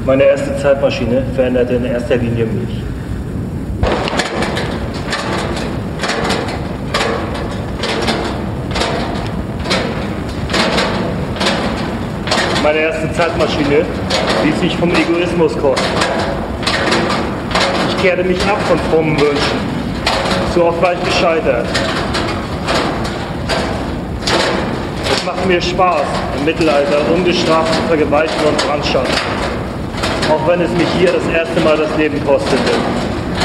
Meine erste Zeitmaschine veränderte in erster Linie mich. Meine erste Zeitmaschine ließ sich vom Egoismus kosten. Ich kehrte mich ab von frommen Wünschen. So oft war ich gescheitert. Es macht mir Spaß, im Mittelalter ungestraft zu vergewaltigen und brandschatzen. Auch wenn es mich hier das erste Mal das Leben kostete.